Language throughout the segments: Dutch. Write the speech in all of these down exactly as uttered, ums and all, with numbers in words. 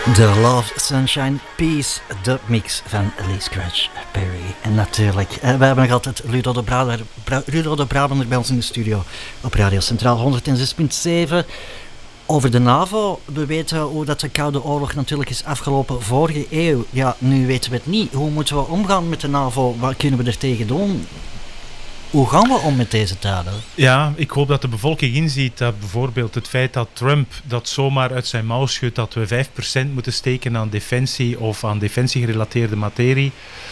The Love, Sunshine, Peace, de mix van Lee Scratch Perry. En natuurlijk, eh, we hebben nog altijd Ludo de Brabander, Bra- Ludo de Brabander bij ons in de studio op Radio Centraal honderdzes punt zeven. Over de NAVO, we weten hoe dat de Koude Oorlog natuurlijk is afgelopen vorige eeuw. Ja, nu weten we het niet. Hoe moeten we omgaan met de NAVO? Wat kunnen we er tegen doen? Hoe gaan we om met deze tijden? Ja, ik hoop dat de bevolking inziet dat bijvoorbeeld het feit dat Trump dat zomaar uit zijn mouw schudt, dat we vijf procent moeten steken aan defensie of aan defensiegerelateerde materie,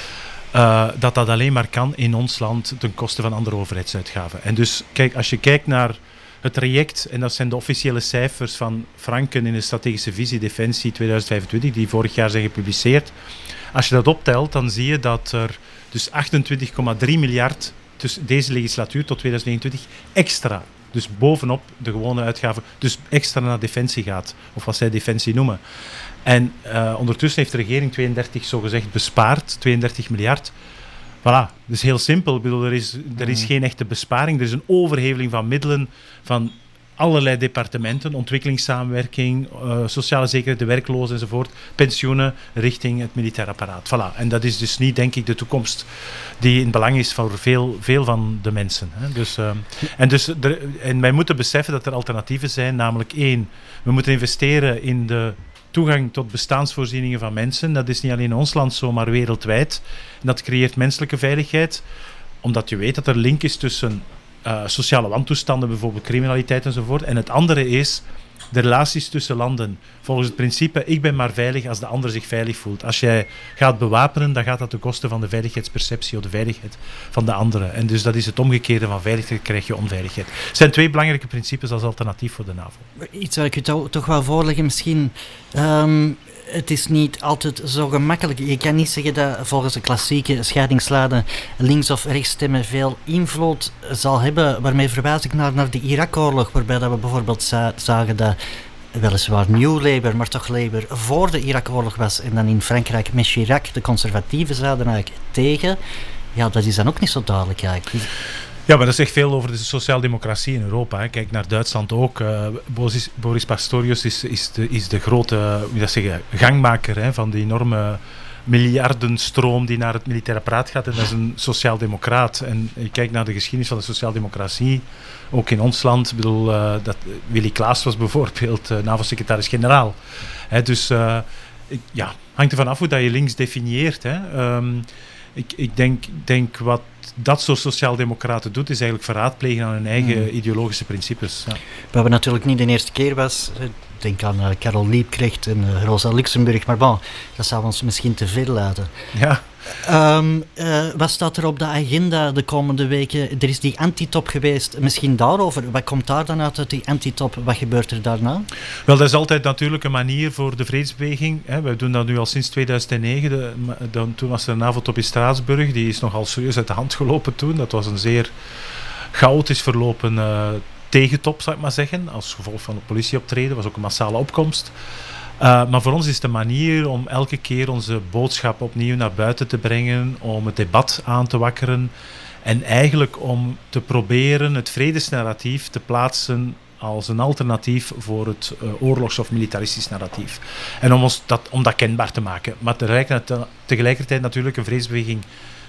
uh, dat dat alleen maar kan in ons land ten koste van andere overheidsuitgaven. En dus, kijk, als je kijkt naar het traject, en dat zijn de officiële cijfers van Franken in de strategische visie Defensie tweeduizend vijfentwintig, die vorig jaar zijn gepubliceerd. Als je dat optelt, dan zie je dat er dus achtentwintig komma drie miljard tussen deze legislatuur tot tweeduizend negenentwintig extra, dus bovenop de gewone uitgaven, dus extra naar defensie gaat, of wat zij defensie noemen. En uh, ondertussen heeft de regering tweeëndertig zogezegd bespaard, tweeëndertig miljard. Voilà, dus heel simpel. Ik bedoel, er is, er is geen echte besparing, er is een overheveling van middelen van allerlei departementen, ontwikkelingssamenwerking, uh, sociale zekerheid, de werklozen enzovoort, pensioenen, richting het militair apparaat. Voilà. En dat is dus niet, denk ik, de toekomst die in belang is voor veel, veel van de mensen. Hè. Dus, uh, en, dus er, en wij moeten beseffen dat er alternatieven zijn, namelijk één, we moeten investeren in de toegang tot bestaansvoorzieningen van mensen. Dat is niet alleen in ons land zo, maar wereldwijd. En dat creëert menselijke veiligheid, omdat je weet dat er link is tussen Uh, sociale wantoestanden, bijvoorbeeld criminaliteit enzovoort. En het andere is de relaties tussen landen. Volgens het principe, ik ben maar veilig als de ander zich veilig voelt. Als jij gaat bewapenen, dan gaat dat ten koste van de veiligheidsperceptie of de veiligheid van de anderen. En dus dat is het omgekeerde van veiligheid, krijg je onveiligheid. Het zijn twee belangrijke principes als alternatief voor de NAVO. Iets wat ik u to- toch wel voorleggen misschien. Um, het is niet altijd zo gemakkelijk. Je kan niet zeggen dat volgens de klassieke scheidingsladen links of rechts stemmen veel invloed zal hebben. Waarmee verwijs ik naar, naar de Irak-oorlog, waarbij dat we bijvoorbeeld za- zagen dat weliswaar New Labour, maar toch Labour voor de Irak-oorlog was. En dan in Frankrijk met Chirac, de conservatieven zaten eigenlijk tegen. Ja, dat is dan ook niet zo duidelijk eigenlijk. Ja, maar dat zegt veel over de sociaaldemocratie in Europa. Hè. Kijk naar Duitsland ook. Uh, Boris, Boris Pastorius is, is, de, is de grote hoe dat zeggen, gangmaker hè, van die enorme miljardenstroom die naar het militair apparaat gaat. En dat is een sociaaldemocraat. En je kijkt naar de geschiedenis van de sociaaldemocratie, ook in ons land. Ik bedoel, uh, dat Willy Klaas was bijvoorbeeld uh, NAVO-secretaris-generaal. Hè, dus uh, ik, ja, hangt ervan af hoe dat je links definieert. Hè. Um, ik, ik denk, denk wat dat soort sociaaldemocraten doet, is eigenlijk verraad plegen aan hun eigen hmm. ideologische principes. Ja. We hebben natuurlijk niet de eerste keer was. Ik denk aan uh, Karel Liebknecht en uh, Rosa Luxemburg, maar bon, dat zou ons misschien te veel laten. Ja. Um, uh, wat staat er op de agenda de komende weken? Er is die antitop geweest, misschien daarover. Wat komt daar dan uit, uit die antitop? Wat gebeurt er daarna? Wel, dat is altijd natuurlijk een manier voor de vredesbeweging. Hè. Wij doen dat nu al sinds tweeduizend negen. De, de, toen was er een NAVO-top in Straatsburg. Die is nogal serieus uit de hand gelopen toen. Dat was een zeer chaotisch verlopen uh, tegentop, zou ik maar zeggen. Als gevolg van het politieoptreden. was ook een massale opkomst. Uh, maar voor ons is het een manier om elke keer onze boodschap opnieuw naar buiten te brengen, om het debat aan te wakkeren en eigenlijk om te proberen het vredesnarratief te plaatsen als een alternatief voor het uh, oorlogs- of militaristisch narratief. En om, ons dat, om dat kenbaar te maken. Maar tegelijkertijd, tegelijkertijd natuurlijk een vredesbeweging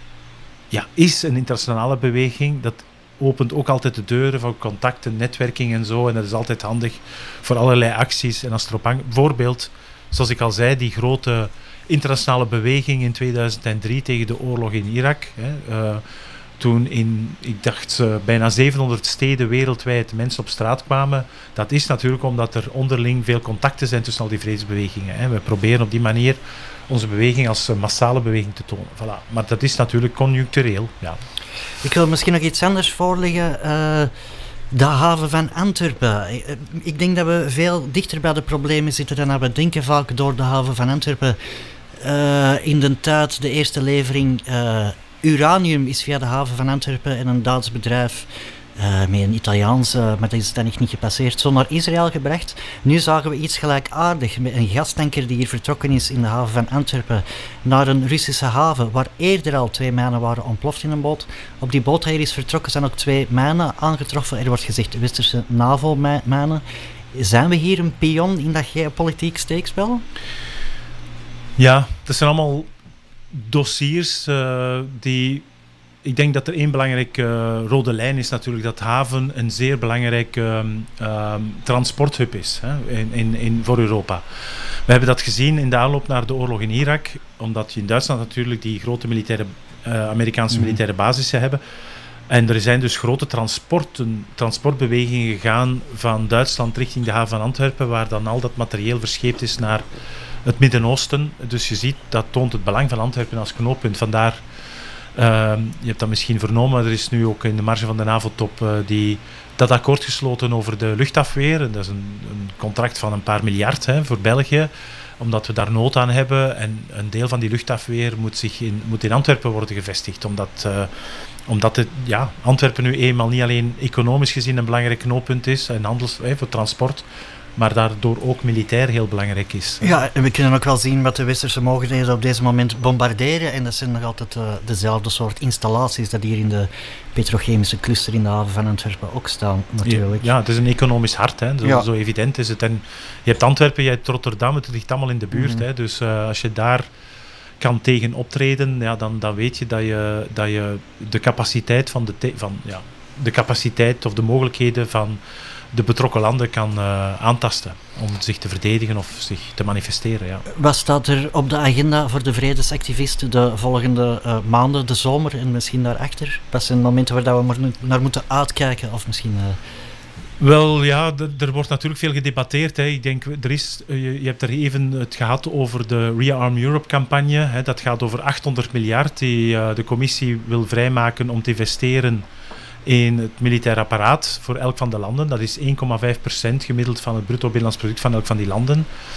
ja, is een internationale beweging. Dat opent ook altijd de deuren van contacten, netwerking en zo. En dat is altijd handig voor allerlei acties. En als er op hangt, bijvoorbeeld, zoals ik al zei, die grote internationale beweging in tweeduizend drie tegen de oorlog in Irak. Hè, uh, toen in, ik dacht, uh, bijna zevenhonderd steden wereldwijd mensen op straat kwamen. Dat is natuurlijk omdat er onderling veel contacten zijn tussen al die vredesbewegingen. Hè. We proberen op die manier onze beweging als uh, massale beweging te tonen. Voilà. Maar dat is natuurlijk conjunctureel, ja. Ik wil misschien nog iets anders voorleggen. Uh, de haven van Antwerpen. Ik, ik denk dat we veel dichter bij de problemen zitten dan we denken vaak door de haven van Antwerpen. Uh, in de tijd, de eerste levering uh, uranium is via de haven van Antwerpen en een Duits bedrijf uh, met een Italiaans, uh, maar dat is dan echt niet gepasseerd, zo naar Israël gebracht. Nu zagen we iets gelijkaardig met een gastanker die hier vertrokken is in de haven van Antwerpen naar een Russische haven, waar eerder al twee mijnen waren ontploft in een boot. Op die boot die hier is vertrokken zijn ook twee mijnen aangetroffen. Er wordt gezegd westerse NAVO-mijnen. Zijn we hier een pion in dat geopolitiek steekspel? Ja, dat zijn allemaal dossiers uh, die... Ik denk dat er één belangrijke uh, rode lijn is natuurlijk dat haven een zeer belangrijke uh, uh, transporthub is, hè, in, in, in, voor Europa. We hebben dat gezien in de aanloop naar de oorlog in Irak, omdat je in Duitsland natuurlijk die grote militaire, uh, Amerikaanse mm. militaire basissen hebben. En er zijn dus grote transporten, transportbewegingen gegaan van Duitsland richting de haven van Antwerpen, waar dan al dat materieel verscheept is naar het Midden-Oosten. Dus je ziet, dat toont het belang van Antwerpen als knooppunt. Vandaar... Uh, je hebt dat misschien vernomen, er is nu ook in de marge van de NAVO-top uh, die, dat akkoord gesloten over de luchtafweer. Dat is een, een contract van een paar miljard hè, voor België, omdat we daar nood aan hebben. En een deel van die luchtafweer moet, zich in, moet in Antwerpen worden gevestigd, omdat, uh, omdat het, ja, Antwerpen nu eenmaal niet alleen economisch gezien een belangrijk knooppunt is, en handels, eh, voor transport, maar daardoor ook militair heel belangrijk is. Ja, en we kunnen ook wel zien wat de westerse mogelijkheden op deze moment bombarderen. En dat zijn nog altijd uh, dezelfde soort installaties dat hier in de petrochemische cluster in de haven van Antwerpen ook staan, natuurlijk. Ja, ja, het is een economisch hart, hè. Zo, ja. zo evident is het. En je hebt Antwerpen, je hebt Rotterdam, het ligt allemaal in de buurt. Mm. Hè. Dus uh, als je daar kan tegen optreden, ja, dan, dan weet je dat je, dat je de capaciteit van de, te- van, ja, de capaciteit of de mogelijkheden van de betrokken landen kan uh, aantasten om zich te verdedigen of zich te manifesteren. Ja. Wat staat er op de agenda voor de vredesactivisten de volgende uh, maanden, de zomer en misschien daarachter? Wat zijn momenten waar dat we maar naar moeten uitkijken? Of misschien... Uh... Wel ja, d- er wordt natuurlijk veel gedebatteerd. Hè. Ik denk, er is, uh, je, je hebt er even het gehad over de Rearm Europe campagne. Hè. Dat gaat over achthonderd miljard die uh, de commissie wil vrijmaken om te investeren in het militair apparaat voor elk van de landen. Dat is één komma vijf procent gemiddeld van het bruto binnenlands product van elk van die landen.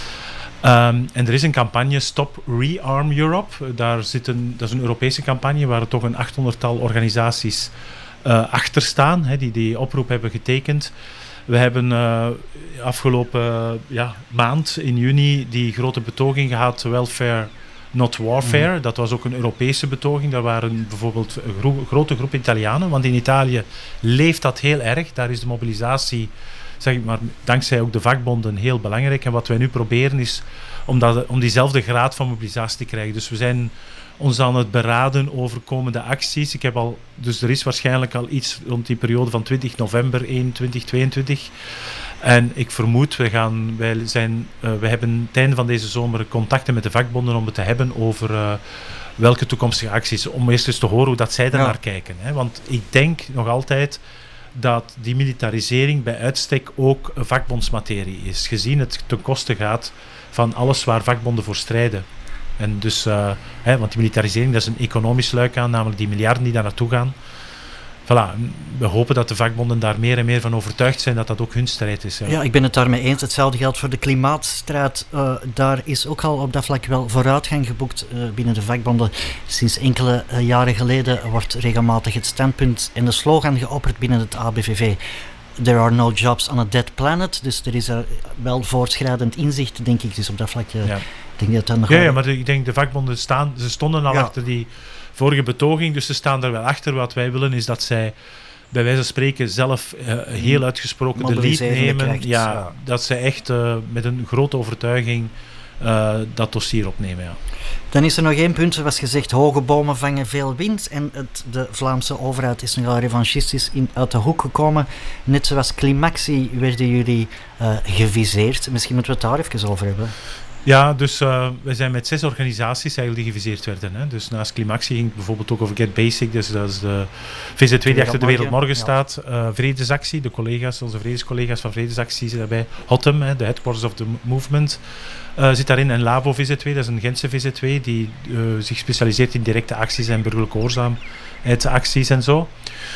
Um, en er is een campagne Stop Rearm Europe. Daar zitten, dat is een Europese campagne waar er toch een achthonderdtal organisaties uh, achter staan, hè, die die oproep hebben getekend. We hebben uh, afgelopen uh, ja, maand in juni die grote betoging gehad, Welfare Not Warfare. Mm. Dat was ook een Europese betoging. Daar waren bijvoorbeeld een gro- grote groep Italianen, want in Italië leeft dat heel erg. Daar is de mobilisatie, zeg ik maar, dankzij ook de vakbonden heel belangrijk. En wat wij nu proberen is om, dat, om diezelfde graad van mobilisatie te krijgen. Dus we zijn ons aan het beraden over komende acties. Ik heb al, dus er is waarschijnlijk al iets rond die periode van twintig november één twintig tweeëntwintig. En ik vermoed, we, gaan, wij, zijn, uh, we hebben ten einde van deze zomer contacten met de vakbonden om het te hebben over uh, welke toekomstige acties. Om eerst eens te horen hoe dat zij daarnaar ja. kijken. Hè. Want ik denk nog altijd dat die militarisering bij uitstek ook een vakbondsmaterie is. Gezien het ten koste gaat van alles waar vakbonden voor strijden. En dus, uh, hè, want die militarisering, dat is een economisch luik aan, namelijk die miljarden die daar naartoe gaan. Voilà, we hopen dat de vakbonden daar meer en meer van overtuigd zijn dat dat ook hun strijd is. Ja, ja ik ben het daarmee eens. Hetzelfde geldt voor de klimaatstrijd. Uh, daar is ook al op dat vlak wel vooruitgang geboekt uh, binnen de vakbonden. Sinds enkele uh, jaren geleden wordt regelmatig het standpunt en de slogan geopperd binnen het A B V V. There are no jobs on a dead planet. Dus er is er wel voortschrijdend inzicht, denk ik. Dus op dat vlak uh, ja. denk ik dat dat nog ja, wel... ja, maar ik denk de vakbonden staan, ze stonden al ja. achter die vorige betoging, dus ze staan er wel achter. Wat wij willen is dat zij bij wijze van spreken zelf uh, heel uitgesproken de lead nemen. Krijgt, ja, ja. Dat zij echt uh, met een grote overtuiging uh, dat dossier opnemen. Ja. Dan is er nog één punt, zoals gezegd, hoge bomen vangen veel wind. En het, de Vlaamse overheid is nogal revanchistisch in, uit de hoek gekomen. Net zoals Climaxi werden jullie uh, geviseerd. Misschien moeten we het daar even over hebben. Ja, dus uh, we zijn met zes organisaties eigenlijk die geviseerd werden. Hè. Dus naast Climaxi ging het bijvoorbeeld ook over Get Basic, dus dat is de V Z twee die achter de Wereld Morgen staat. Uh, Vredesactie, de collega's, onze vredescollega's van Vredesactie zitten daarbij. Hottem, hè, de headquarters of the movement, uh, zit daarin. En Labo V Z twee, dat is een Gentse V Z twee die uh, zich specialiseert in directe acties en burgerlijke gehoorzaamheidsacties en zo.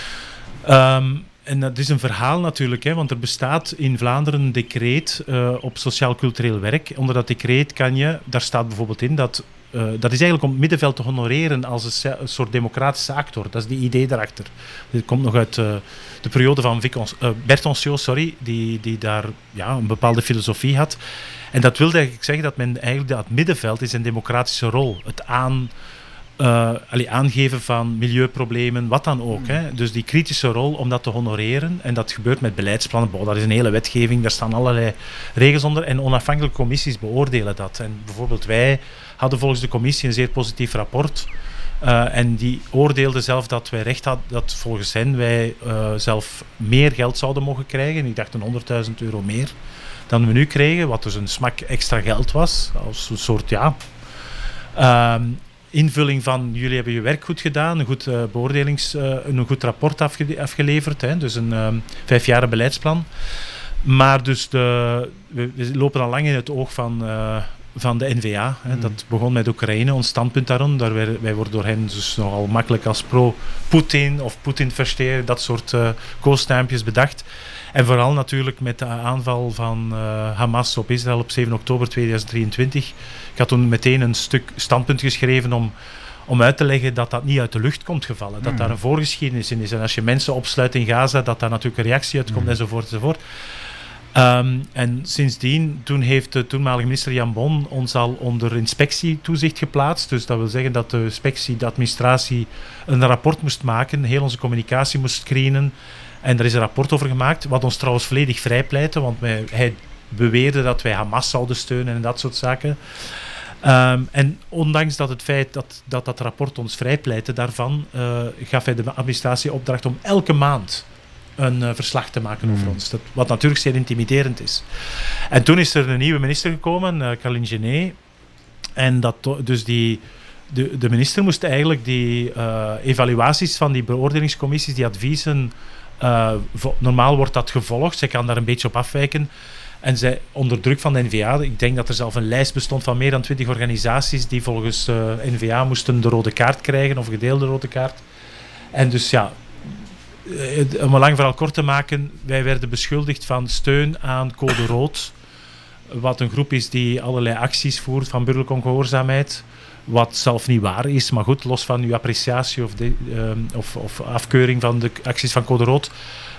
Um, En dat is een verhaal natuurlijk, hè, want er bestaat in Vlaanderen een decreet uh, op sociaal-cultureel werk. Onder dat decreet kan je, daar staat bijvoorbeeld in, dat, uh, dat is eigenlijk om het middenveld te honoreren als een, een soort democratische actor. Dat is die idee daarachter. Dit komt nog uit uh, de periode van Vicons, uh, Bertonceau, sorry, die, die daar ja, een bepaalde filosofie had. En dat wil eigenlijk zeggen dat men eigenlijk dat middenveld is een democratische rol. Het aan... uh, allee, aangeven van milieuproblemen, wat dan ook. Mm. Hè. Dus die kritische rol om dat te honoreren. En dat gebeurt met beleidsplannen. Boah, dat is een hele wetgeving, daar staan allerlei regels onder. En onafhankelijke commissies beoordelen dat. En bijvoorbeeld wij hadden volgens de commissie een zeer positief rapport. Uh, en die oordeelden zelf dat wij recht hadden, dat volgens hen wij uh, zelf meer geld zouden mogen krijgen. Ik dacht een honderdduizend euro meer dan we nu kregen, wat dus een smak extra geld was. Als een soort, ja... Uh, invulling van, jullie hebben je werk goed gedaan, een goed uh, beoordelings... Uh, een goed rapport afge- afgeleverd, hè, dus een um, vijfjaren beleidsplan. Maar dus de, we, we lopen al lang in het oog van... Uh, van de N V A. Hè. Mm. Dat begon met Oekraïne, ons standpunt daarom. Daar wij, wij worden door hen dus nogal makkelijk als pro-Poetin of Poetin-versteer, dat soort uh, koosnaampjes bedacht. En vooral natuurlijk met de aanval van uh, Hamas op Israël op zeven oktober tweeduizend drieëntwintig. Ik had toen meteen een stuk standpunt geschreven om, om uit te leggen dat dat niet uit de lucht komt gevallen. Dat mm. daar een voorgeschiedenis in is. En als je mensen opsluit in Gaza, dat daar natuurlijk een reactie uitkomt mm. enzovoort enzovoort. Um, en sindsdien, toen heeft de toenmalige minister Jan Bon ons al onder inspectietoezicht geplaatst. Dus dat wil zeggen dat de inspectie, de administratie, een rapport moest maken, heel onze communicatie moest screenen. En daar is een rapport over gemaakt, wat ons trouwens volledig vrijpleitte, want wij, hij beweerde dat wij Hamas zouden steunen en dat soort zaken. Um, en ondanks dat het feit dat dat, dat rapport ons vrijpleitte daarvan, uh, gaf hij de administratie opdracht om elke maand een uh, verslag te maken over mm. ons. Dat, wat natuurlijk zeer intimiderend is. En toen is er een nieuwe minister gekomen, uh, Caroline Genet. En dat, dus die, de, de minister moest eigenlijk die uh, evaluaties van die beoordelingscommissies, die adviezen, uh, vo- normaal wordt dat gevolgd. Zij kan daar een beetje op afwijken. En zij, onder druk van de N V A, ik denk dat er zelf een lijst bestond van meer dan twintig organisaties die volgens uh, N V A moesten de rode kaart krijgen, of gedeelde rode kaart. En dus ja, om een lang verhaal kort te maken, wij werden beschuldigd van steun aan Code Rood, wat een groep is die allerlei acties voert van burgerlijke ongehoorzaamheid, wat zelf niet waar is, maar goed, los van uw appreciatie of, de, um, of, of afkeuring van de acties van Code Rood,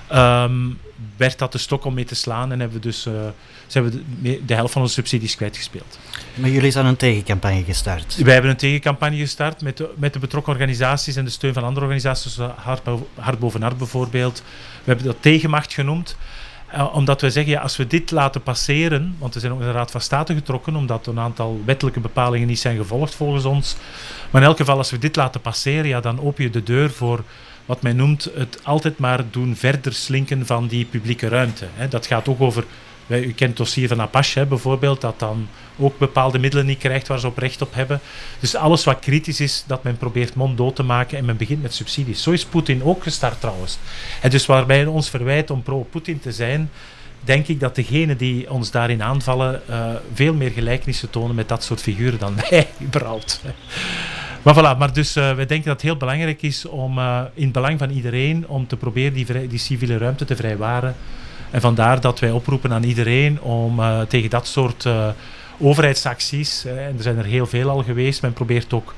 um, werd dat de stok om mee te slaan en hebben we dus uh, zijn we de, de helft van onze subsidies kwijtgespeeld. Maar jullie zijn een tegencampagne gestart? Wij hebben een tegencampagne gestart met de, met de betrokken organisaties en de steun van andere organisaties, zoals Hart, Hart boven Hart bijvoorbeeld. We hebben dat tegenmacht genoemd, uh, omdat wij zeggen, ja, als we dit laten passeren, want we zijn ook in de Raad van State getrokken, omdat een aantal wettelijke bepalingen niet zijn gevolgd volgens ons. Maar in elk geval, als we dit laten passeren, ja, dan open je de deur voor wat men noemt het altijd maar doen verder slinken van die publieke ruimte. Hè. Dat gaat ook over, u kent het dossier van Apache hè, bijvoorbeeld, dat dan ook bepaalde middelen niet krijgt waar ze op recht op hebben. Dus alles wat kritisch is, dat men probeert monddood te maken en men begint met subsidies. Zo is Poetin ook gestart trouwens. En dus waarbij ons verwijt om pro-Poetin te zijn, denk ik dat degenen die ons daarin aanvallen uh, veel meer gelijkenissen tonen met dat soort figuren dan wij überhaupt. Maar voilà, maar dus uh, wij denken dat het heel belangrijk is om uh, in het belang van iedereen om te proberen die, vrij, die civiele ruimte te vrijwaren. En vandaar dat wij oproepen aan iedereen om uh, tegen dat soort uh, overheidsacties, uh, en er zijn er heel veel al geweest, men probeert ook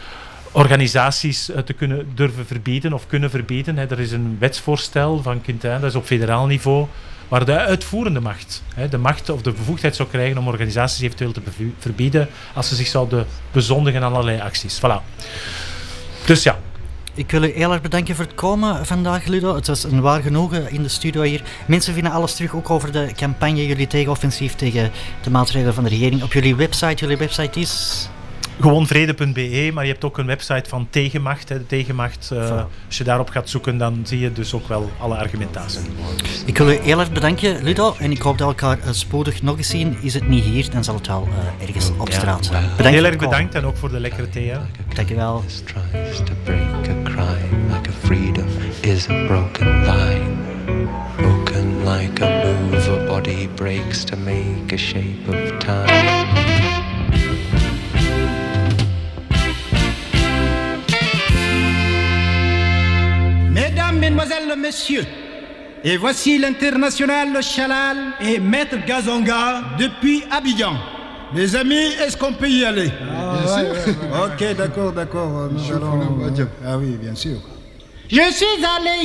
organisaties uh, te kunnen durven verbieden of kunnen verbieden. Hè. Er is een wetsvoorstel van Quintin, dat is op federaal niveau, waar de uitvoerende macht, hè, de macht of de bevoegdheid zou krijgen om organisaties eventueel te bevu- verbieden als ze zich zouden bezondigen aan allerlei acties. Voilà. Dus ja. Ik wil u heel erg bedanken voor het komen vandaag, Ludo. Het was een waar genoegen in de studio hier. Mensen vinden alles terug, ook over de campagne, jullie tegenoffensief tegen de maatregelen van de regering, op jullie website. Jullie website is... Gewoon vrede punt b e, maar je hebt ook een website van Tegenmacht. Hè. De Tegenmacht, uh, als je daarop gaat zoeken, dan zie je dus ook wel alle argumentatie. Ik wil u heel erg bedanken, Ludo, en ik hoop dat we elkaar uh, spoedig nog eens zien. Is het niet hier, dan zal het wel uh, ergens op straat zijn. Bedankt. Heel erg bedankt en ook voor de lekkere thee. Hè. Dank je wel. Mesdames, Mesdemoiselles, Messieurs, et voici l'international Chalal et Maître Gazonga depuis Abidjan. Les amis, est-ce qu'on peut y aller? Ah, bien sûr. Ouais, ouais, ouais. Ok, d'accord, d'accord. Nous allons... Ah oui, bien sûr. Je suis allé